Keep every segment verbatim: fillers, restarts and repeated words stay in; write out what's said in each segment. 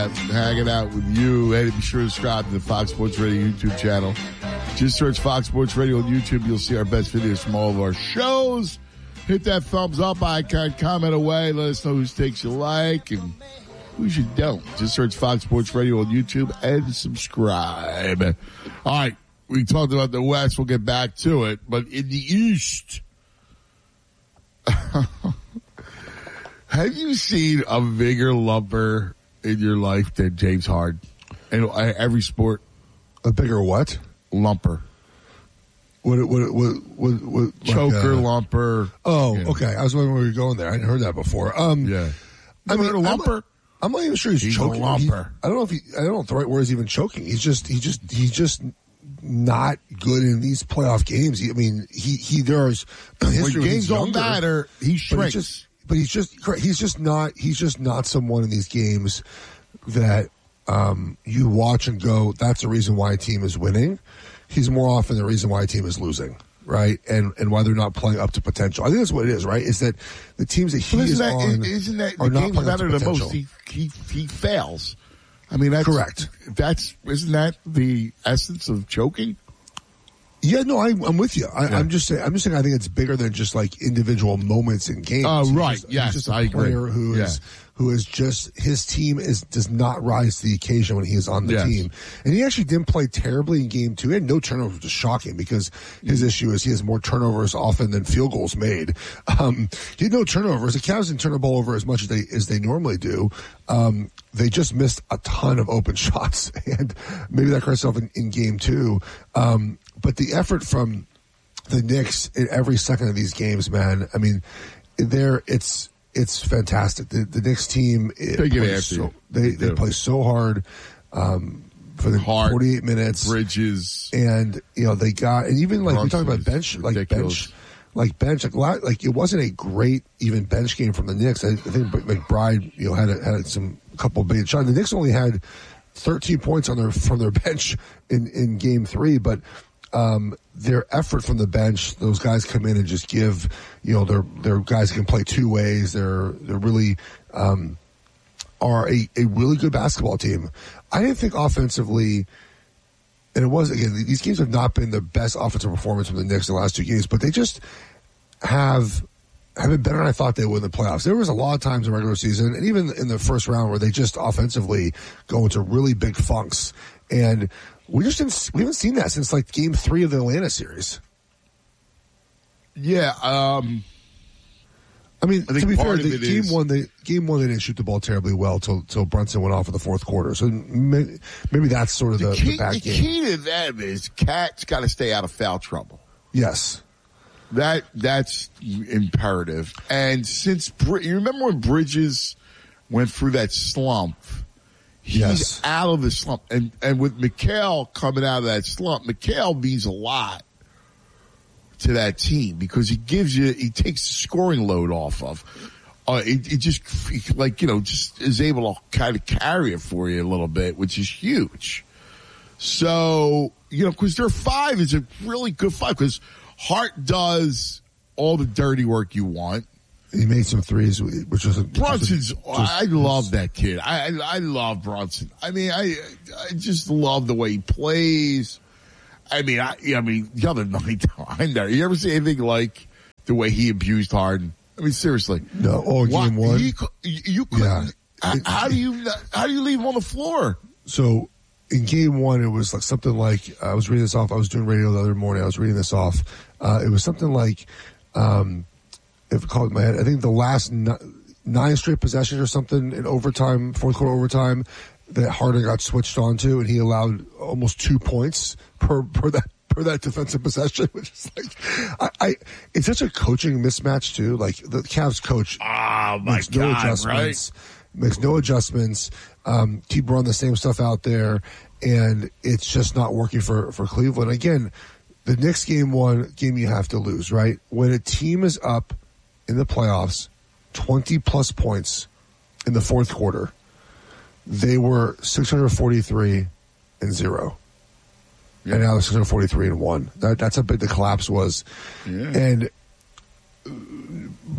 uh, hanging out with you. Hey, be sure to subscribe to the Fox Sports Radio YouTube channel. Just search Fox Sports Radio on YouTube. You'll see our best videos from all of our shows. Hit that thumbs up icon, comment away, let us know whose takes you like and whose you don't. Just search Fox Sports Radio on YouTube and subscribe. All right, we talked about the West. We'll get back to it. But in the East, have you seen a bigger lumper in your life than James Harden? In every sport. A bigger what? Lumper. What, what, what, what, what Choker, like, uh, lumper. Oh, you know. okay. I was wondering where you're going there. I hadn't heard that before. Um, yeah. I mean, a lumper? I'm, I'm not even sure he's, he's choking. A lumper. He, I don't know if he, I don't know if the right word is even choking. He's just, he just, he's just not good in these playoff games. He, I mean, he, he, there's, when games don't matter, he shrinks. But, just, but he's just, he's just not, he's just not someone in these games that, um, you watch and go, that's the reason why a team is winning. He's more often the reason why a team is losing, right? And and why they're not playing up to potential. I think that's what it is, right? Is that the teams that he is that, on isn't that are the not playing up to the potential. most? He, he he fails. I mean, that's correct. That's isn't that the essence of choking? Yeah, no, I, I'm with you. I, yeah. I'm just saying. I'm just saying. I think it's bigger than just like individual moments in games. Oh, uh, right. He's, yes, he's just a I player agree. who yeah. is who is just his team is does not rise to the occasion when he is on the yes. team. And he actually didn't play terribly in game two. He had no turnovers, which is shocking because his mm-hmm. issue is he has more turnovers often than field goals made. Um, he had no turnovers. The Cavs didn't turn the ball over as much as they as they normally do. Um, they just missed a ton of open shots, and maybe that corrects itself in, in game two. Um, but the effort from the Knicks in every second of these games, man. I mean, they're it's it's fantastic. The, the Knicks team they get after so, they they play so hard um, for the Hard, forty-eight minutes. Bridges, and you know they got and even like Brunson we talked about bench, like ridiculous. bench, like bench, like like it wasn't a great even bench game from the Knicks. I, I think McBride, you know, had a, had some a couple of big shots. The Knicks only had thirteen points on their from their bench in in game three, but. Um, their effort from the bench, those guys come in and just give, you know, they're, they're guys who can play two ways. They're, they're really, um, are a, a really good basketball team. I didn't think offensively, and it was, again, these games have not been the best offensive performance from the Knicks in the last two games, but they just have, have been better than I thought they would in the playoffs. There was a lot of times in the regular season, and even in the first round, where they just offensively go into really big funks. And we just didn't, we haven't seen that since like game three of the Atlanta series. Yeah, um, I mean, I to be fair, the game is, one, they game one they didn't shoot the ball terribly well till till Brunson went off in the fourth quarter. So maybe, maybe that's sort of the, the, key, the back the game. The key to them is Cat's got to stay out of foul trouble. Yes, that that's imperative. And since you remember when Bridges went through that slump. He's yes. out of the slump. And and with Mikal coming out of that slump, Mikal means a lot to that team because he gives you, he takes the scoring load off of. Uh, it, it just, like, you know, just is able to kind of carry it for you a little bit, which is huge. So, you know, because their five is a really good five because Hart does all the dirty work you want. He made some threes, which was a, Brunson's. Just, I love that kid. I, I I love Brunson. I mean, I I just love the way he plays. I mean, I I mean, the other night I know. You ever see anything like the way he abused Harden? I mean, seriously. No. Oh, game one. He, you couldn't. Yeah. How, how do you how do you leave him on the floor? So in game one, it was like something like I was reading this off. I was doing radio the other morning. I was reading this off. Uh, it was something like. Um, If it called my head, I think the last nine straight possessions or something in overtime, fourth quarter overtime, that Harden got switched onto, and he allowed almost two points per per that per that defensive possession, which is like, I, I it's such a coaching mismatch too. Like the Cavs coach, oh my makes no God, adjustments, right? makes no adjustments, um, keep running the same stuff out there, and it's just not working for for Cleveland. Again, the Knicks game one game you have to lose, right? When a team is up in the playoffs, twenty plus points in the fourth quarter, they were six hundred forty-three and zero. Yeah. And now they're six hundred forty-three and one. That, that's how big the collapse was. Yeah. And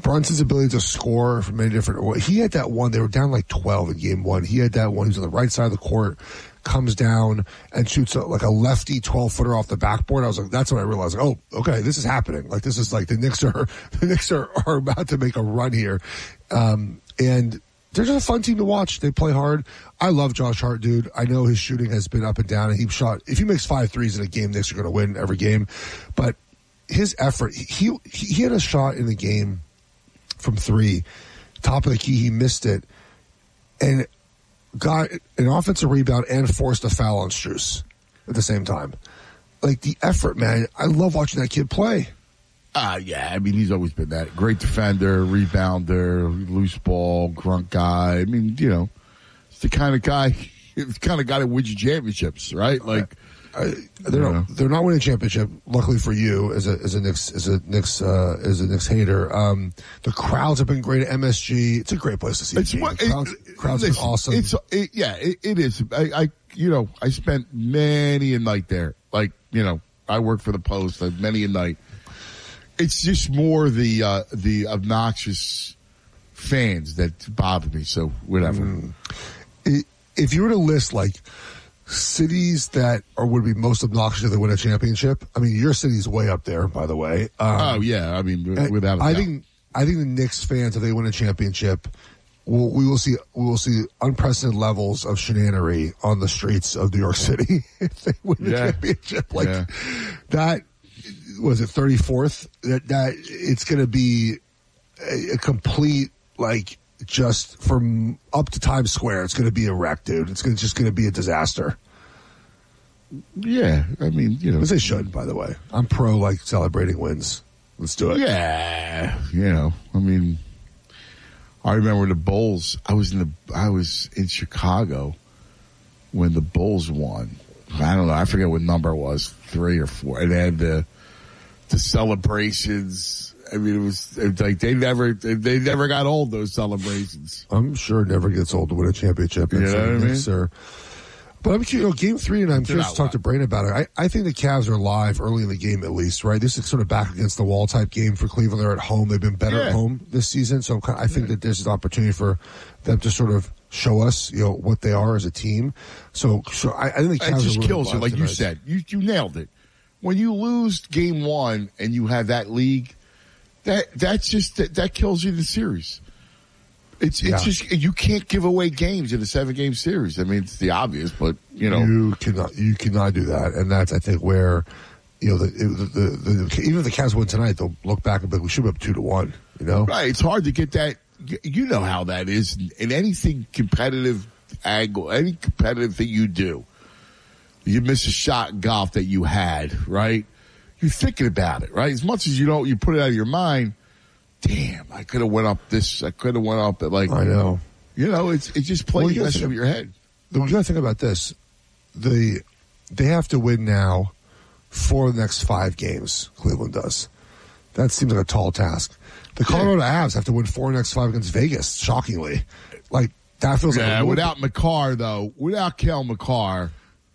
Brunson's ability to score from many different. He had that one. They were down like twelve in game one. He had that one. He's on the right side of the court, comes down and shoots a, like a lefty twelve footer off the backboard. I was like, that's when I realized, like, oh, okay, this is happening. Like this is like the Knicks are the Knicks are, are about to make a run here, um, and they're just a fun team to watch. They play hard. I love Josh Hart, dude. I know his shooting has been up and down, and he shot. If he makes five threes in a game, Knicks are going to win every game, but his effort, he he had a shot in the game from three, top of the key, he missed it, and got an offensive rebound and forced a foul on Strus at the same time. Like, the effort, man, I love watching that kid play. Ah, uh, yeah, I mean, he's always been that. Great defender, rebounder, loose ball, grunt guy. I mean, you know, it's the kind of guy, it's the kind of guy that wins you championships, right? Like, I, they're not, they're not winning a championship. Luckily for you, as a as a Knicks as a Knicks uh, as a Knicks hater, um, the crowds have been great at M S G. It's a great place to see. It's, the what, crowds, it, crowds listen, are awesome. It's it, yeah, it, it is. I, I you know I spent many a night there. Like, you know, I work for the Post. Like, many a night. It's just more the uh, the obnoxious fans that bother me. So whatever. Mm. It, if you were to list like cities that are would be most obnoxious if they win a championship, I mean, your city's way up there, by the way. Um, oh yeah, I mean, without a I doubt. think I think the Knicks fans, if they win a championship, will we will see we will see unprecedented levels of shenanery on the streets of New York City if they win the yeah. championship. Like yeah. that. Was it thirty-fourth? That that it's going to be a, a complete, like, just from up to Times Square. It's going to be a wreck, dude. It's gonna, just going to be a disaster. Yeah, I mean, you know, as they should. By the way, I'm pro like celebrating wins. Let's do it. Yeah, you know, I mean, I remember the Bulls. I was in the I was in Chicago when the Bulls won. I don't know. I forget what number it was, three or four. And they had the the celebrations. I mean, it was, it was like they never they never got old, those celebrations. I'm sure it never gets old to win a championship. You know what I mean? Sir. But I'm curious, you know, game three, and I'm curious to talk to Brain about it. I, I think the Cavs are live early in the game, at least, right? This is sort of back against the wall type game for Cleveland. They're at home. They've been better yeah. at home this season. So I think yeah. that there's an opportunity for them to sort of show us, you know, what they are as a team. So, so I, I think the Cavs it just are really kills you, like tonight. you said. You you nailed it. When you lose game one and you have that league, that that's just that, that kills you the series. It's it's yeah. just you can't give away games in a seven game series. I mean, it's the obvious, but you know you cannot you cannot do that, and that's I think where you know the the, the, the even if the Cavs win tonight, they'll look back and be like, we should be up two to one. You know, right? It's hard to get that. You know how that is in anything competitive angle, any competitive thing you do. You miss a shot in golf that you had, right? You're thinking about it, right? As much as you don't, you put it out of your mind. Damn, I could have went up this. I could have went up at like. I know. You know, it's it just plays well, over your head. You got to think about this. The they have to win now for the next five games. Cleveland does. That seems like a tall task. The Colorado yeah. Avs have to win four next five against Vegas. Shockingly, like that feels yeah, like a without McCarr though, without Cale McCarr,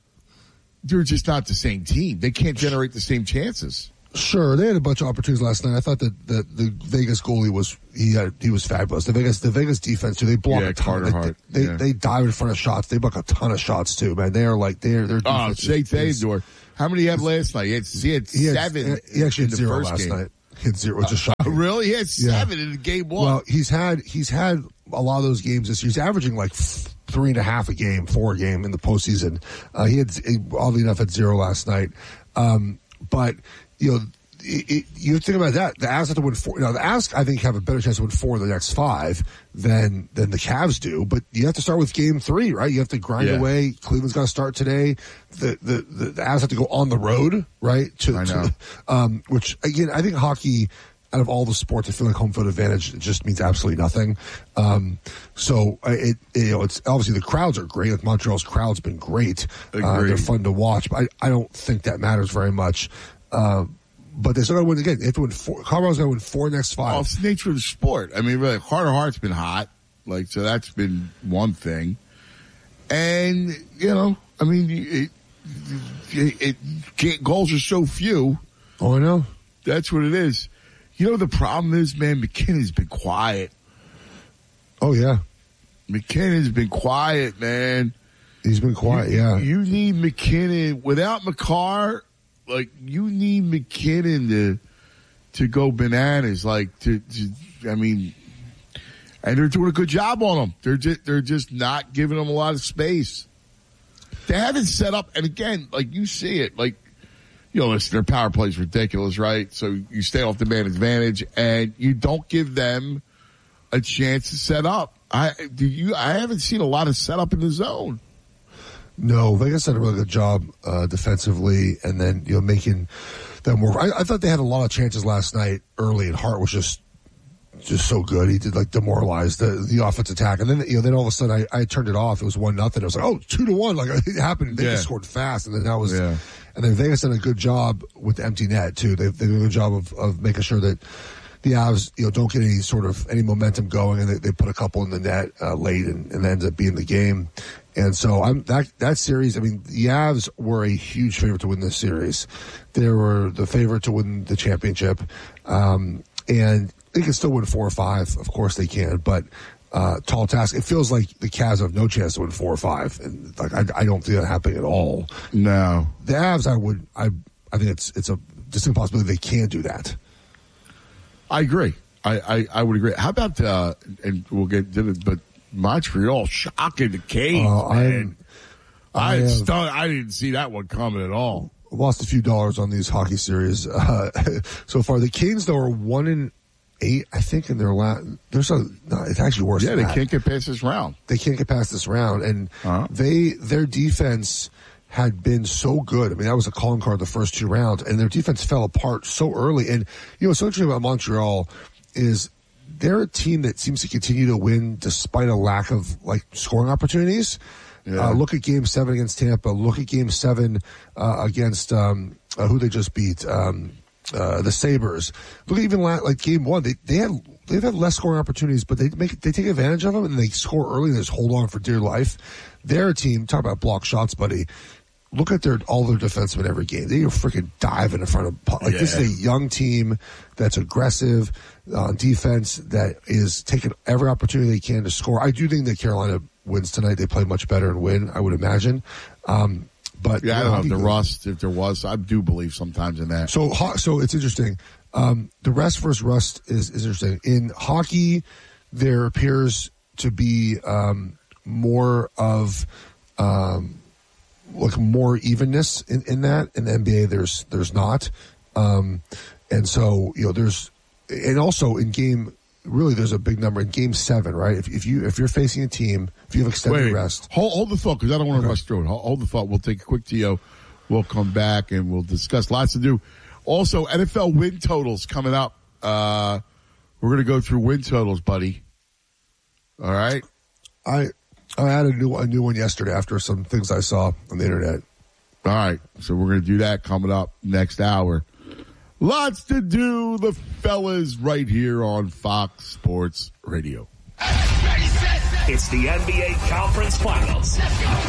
they're just not the same team. They can't generate the same chances. Sure, they had a bunch of opportunities last night. I thought that the, the Vegas goalie was he had, he was fabulous. The Vegas the Vegas defense too. They block yeah, a ton. Carter Hart. They, yeah. they they dive in front of shots. They block a ton of shots too, man. They are like they're they're. Oh, Shea Theodore. How many he had last night? He had, he had he had, seven. He actually had in the zero first last game. night. He had zero, which is shocking. Uh, really? He had seven yeah. in game one. Well, he's had he's had a lot of those games this year. He's averaging like f- three and a half a game, four a game in the postseason. Uh, he had oddly enough had zero last night, um, but you know. It, it, you think about that. The Avs have to win four. Now, the Avs, I think, have a better chance to win four of the next five than than the Cavs do. But you have to start with game three, right? You have to grind yeah. away. Cleveland's got to start today. The, the the the Avs have to go on the road, right? To, I know. To, um, which again, I think hockey, out of all the sports, I feel like home field advantage just means absolutely nothing. Um, so it, it you know it's obviously the crowds are great. Like Montreal's crowd's been great. Uh, they're fun to watch, but I, I don't think that matters very much. Uh, But they still got to win again. They have to win four. Colorado's got to win four next five. Well, it's the nature of the sport. I mean, really, Carter Hart's been hot, like so. That's been one thing, and you know, I mean, it, it, it, it goals are so few. Oh, I know. That's what it is. You know, the problem is, man, McKinnon's been quiet. Oh, yeah. McKinnon's been quiet, man. He's been quiet, you, yeah. You need McKinnon. Without McCarr, like, you need McKinnon to to go bananas. Like, to, to I mean, and they're doing a good job on him. They're just, they're just not giving him a lot of space. They haven't set up, and again, like, you see it, like, you know, listen, their power play is ridiculous, right? So you stay off the man advantage, and you don't give them a chance to set up. I do you. I haven't seen a lot of setup in the zone. No, Vegas did a really good job uh, defensively, and then you know making them work. I, I thought they had a lot of chances last night early, and Hart was just just so good. He did like demoralize the the offense attack, and then you know then all of a sudden I, I turned it off. It was one nothing. I was like, oh, two to one. Like it happened. They yeah. just scored fast, and then that was. Yeah. And then Vegas did a good job with the empty net too. They they did a good job of of making sure that the Avs, you know, don't get any sort of any momentum going, and they, they put a couple in the net uh, late, and, and ends up being the game. And so I'm that that series. I mean, the Avs were a huge favorite to win this series. They were the favorite to win the championship, um, and they can still win four or five. Of course, they can, but uh, tall task. It feels like the Cavs have no chance to win four or five, and like I, I don't see that happening at all. No, the Avs, I would, I, I think it's it's a distinct possibility they can do that. I agree. I, I, I would agree. How about uh, and we'll get to it, but Montreal shocking the Canes, uh, man. I, I, have, stung, I didn't see that one coming at all. Lost a few dollars on these hockey series uh, so far. The Canes, though, are one in eight, I think, in their last. There's a. No, it's actually worse. Yeah, than they that. can't get past this round. They can't get past this round, and uh-huh. they their defense had been so good. I mean, that was a calling card the first two rounds, and their defense fell apart so early. And you know, what's so interesting about Montreal is they're a team that seems to continue to win despite a lack of like scoring opportunities. Yeah. Uh, look at Game Seven against Tampa. Look at Game Seven uh, against um, uh, who they just beat, um, uh, the Sabres. Look at even la- like Game One. They they had they've had less scoring opportunities, but they make they take advantage of them and they score early and they just hold on for dear life. They're a team. Talk about block shots, buddy. Look at their all their defensemen every game. They are freaking diving in front of like yeah. This is a young team that's aggressive on defense that is taking every opportunity they can to score. I do think that Carolina wins tonight. They play much better and win, I would imagine. Um, but yeah, I don't know if the rust, if there was, I do believe sometimes in that. So, so it's interesting. Um, the rest versus rust is, is interesting. In hockey, there appears to be um, more of um, like more evenness in, in that. In the N B A, there's there's not, um, and so you know there's, and also in game. Really, there's a big number in Game Seven, right? If, if you if you're facing a team, if you have extended Wait, rest, hold, hold the thought because I don't want to okay. rush through it. Hold, hold the thought. We'll take a quick T O. We'll come back and we'll discuss lots to do. Also, N F L win totals coming up. Uh, we're going to go through win totals, buddy. All right. I I had a new a new one yesterday after some things I saw on the internet. All right, so we're going to do that coming up next hour. Lots to do, the fellas, right here on Fox Sports Radio. It's the N B A Conference Finals.